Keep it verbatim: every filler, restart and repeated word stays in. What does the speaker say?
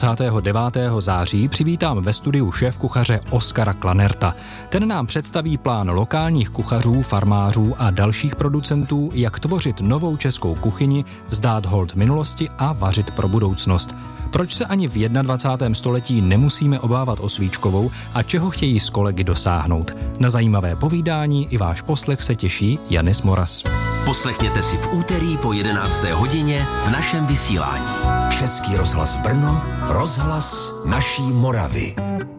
dvacátého devátého září přivítám ve studiu šéfkuchaře Oskara Klanerta. Ten nám představí plán lokálních kuchařů, farmářů a dalších producentů, jak tvořit novou českou kuchyni, vzdát hold minulosti a vařit pro budoucnost. Proč se ani v dvacátém prvním století nemusíme obávat o svíčkovou a čeho chtějí s kolegy dosáhnout? Na zajímavé povídání i váš poslech se těší Janis Moras. Poslechněte si v úterý po jedenácté hodině v našem vysílání. Český rozhlas Brno, rozhlas naší Moravy.